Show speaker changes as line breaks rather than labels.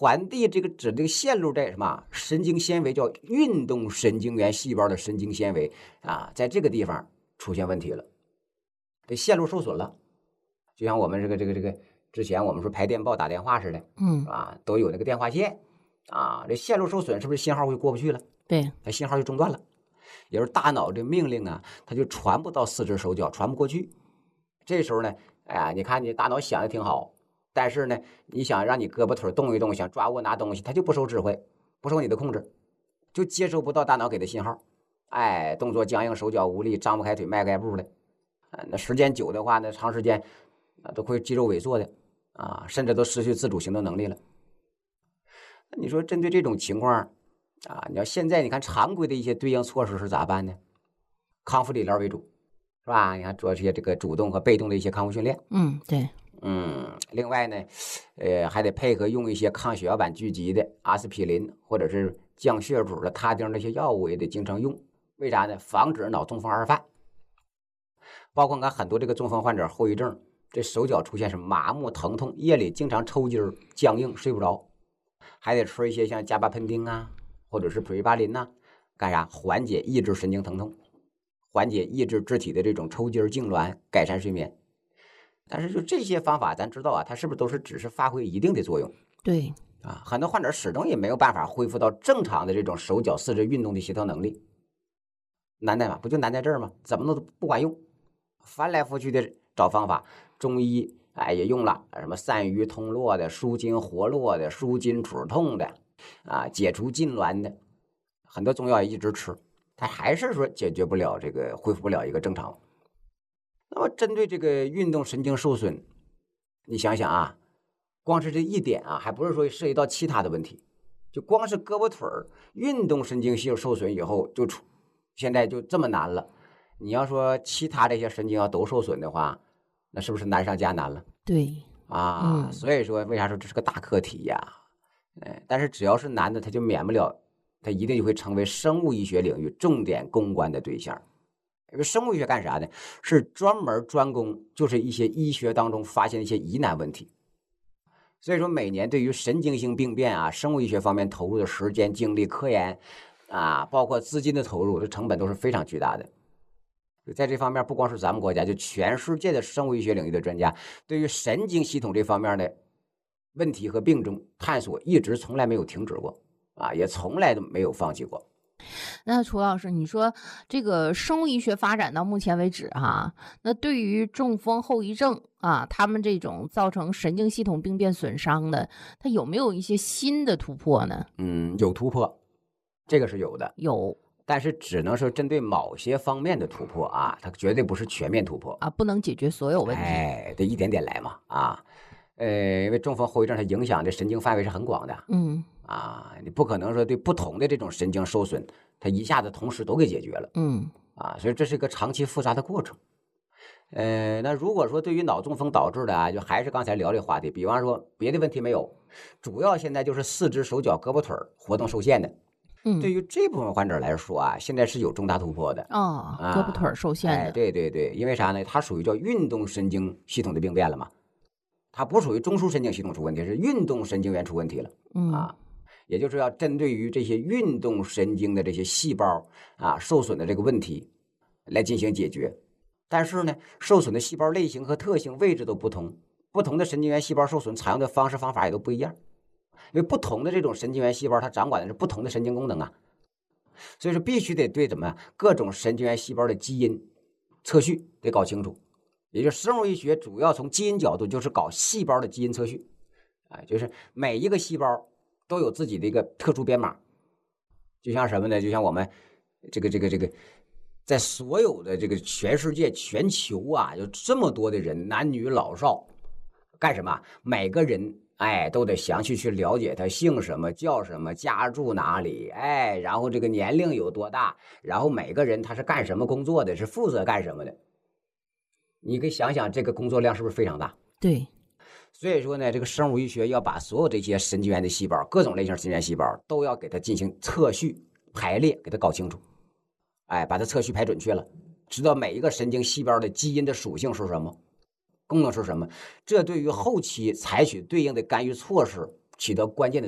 传递这个指这个线路在什么神经纤维，叫运动神经元细胞的神经纤维啊，在这个地方出现问题了，这线路受损了。就像我们这个之前我们说排电报打电话似的，都有那个电话线啊，这线路受损，是不是信号会过不去了？
对，
它信号就中断了。也就是大脑这命令啊，它就传不到四肢手脚，传不过去。这时候呢，哎呀，你看你大脑想的挺好，但是呢，你想让你胳膊腿动一动，想抓握拿东西，它就不受指挥，不受你的控制，就接收不到大脑给的信号。哎，动作僵硬，手脚无力，张不开腿，迈不开步的。那时间久的话呢，长时间都会肌肉萎缩的啊，甚至都失去自主行动能力了。那你说针对这种情况啊，你要现在你看常规的一些对应措施是咋办呢？康复理疗为主，是吧？你看做这些这个主动和被动的一些康复训练。
对，
另外呢，还得配合用一些抗血小板聚集的阿司匹林或者是降血脂的他汀这些药物也得经常用。为啥呢？防止脑中风二犯。包括看很多这个中风患者后遗症，这手脚出现什么麻木、疼痛，夜里经常抽筋、僵硬、睡不着，还得吃一些像加巴喷丁啊，或者是普瑞巴林呐，干啥？缓解抑制神经疼痛，缓解抑制肢体的这种抽筋痉挛，改善睡眠。但是就这些方法，咱知道啊，它是不是都是只是发挥一定的作用？
对
啊，很多患者始终也没有办法恢复到正常的这种手脚四肢运动的协调能力。难在哪？不就难在这儿吗？怎么弄都不管用，翻来覆去的找方法，中医也用了什么散瘀通络的、舒筋活络的、舒筋止痛的啊，解除痉挛的，很多中药也一直吃，它还是说解决不了这个，恢复不了一个正常。那么针对这个运动神经受损，你想想啊，光是这一点啊，还不是说涉及到其他的问题，就光是胳膊腿运动神经系受损以后现在就这么难了。你要说其他这些神经要都受损的话，那是不是难上加难了？
对
啊，所以说为啥说这是个大课题呀？但是只要是难的，它就免不了，它一定就会成为生物医学领域重点攻关的对象。因为生物医学干啥呢？是专攻就是一些医学当中发现的一些疑难问题。所以说每年对于神经性病变啊，生物医学方面投入的时间、精力、科研啊，包括资金的投入，这成本都是非常巨大的。在这方面，不光是咱们国家，就全世界的生物医学领域的专家，对于神经系统这方面的问题和病症探索，一直从来没有停止过啊，也从来都没有放弃过。
那楚老师，你说这个生物医学发展到目前为止那对于中风后遗症啊，他们这种造成神经系统病变损伤的，它有没有一些新的突破呢？
有突破，这个是有的，
有，
但是只能说针对某些方面的突破啊，它绝对不是全面突破
啊，不能解决所有问题。
得一点点来嘛啊。因为中风后遗症它影响的神经范围是很广的，你不可能说对不同的这种神经受损，它一下子同时都给解决了，所以这是一个长期复杂的过程。那如果说对于脑中风导致的啊，就还是刚才聊这话题，比方说别的问题没有，主要现在就是四肢手脚胳膊腿活动受限的。对于这部分患者来说啊，现在是有重大突破的
胳膊腿受限的。
对对对，因为啥呢？它属于叫运动神经系统的病变了嘛。它不属于中枢神经系统出问题，是运动神经元出问题了也就是要针对于这些运动神经的这些细胞受损的这个问题来进行解决。但是呢，受损的细胞类型和特性位置都不同，不同的神经元细胞受损采用的方式方法也都不一样，因为不同的这种神经元细胞它掌管的是不同的神经功能所以说必须得对各种神经元细胞的基因测序得搞清楚。也就是生物医学主要从基因角度就是搞细胞的基因测序就是每一个细胞都有自己的一个特殊编码，就像什么呢？就像我们这个在所有的这个全世界全球有这么多的人，男女老少，干什么？每个人都得详细去了解他姓什么叫什么，家住哪里然后这个年龄有多大，然后每个人他是干什么工作的，是负责干什么的。你可以想想这个工作量是不是非常大？
对，
所以说呢，这个生物医学要把所有这些神经元的细胞，各种类型神经元细胞都要给它进行测序排列，给它搞清楚把它测序排准确了，知道每一个神经细胞的基因的属性是什么，功能是什么，这对于后期采取对应的干预措施起到关键的